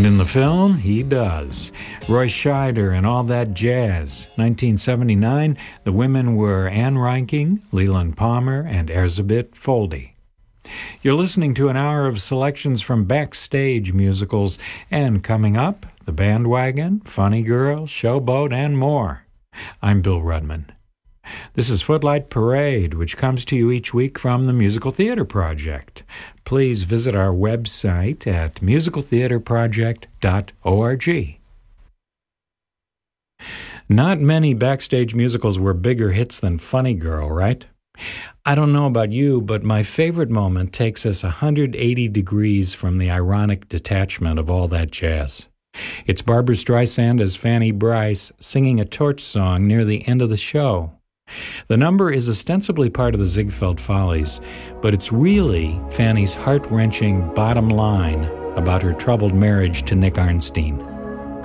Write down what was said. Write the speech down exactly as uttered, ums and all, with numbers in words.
And in the film, he does. Roy Scheider and All That Jazz. nineteen seventy-nine, the women were Ann Reinking, Leland Palmer, and Erzsébet Foldy. You're listening to an hour of selections from backstage musicals, and coming up, The Bandwagon, Funny Girl, Showboat, and more. I'm Bill Rudman. This is Footlight Parade, which comes to you each week from the Musical Theater Project. Please visit our website at musical theater project dot org. Not many backstage musicals were bigger hits than Funny Girl, right? I don't know about you, but my favorite moment takes us one hundred eighty degrees from the ironic detachment of All That Jazz. It's Barbra Streisand as Fanny Brice singing a torch song near the end of the show. The number is ostensibly part of the Ziegfeld Follies, but it's really Fanny's heart-wrenching bottom line about her troubled marriage to Nick Arnstein.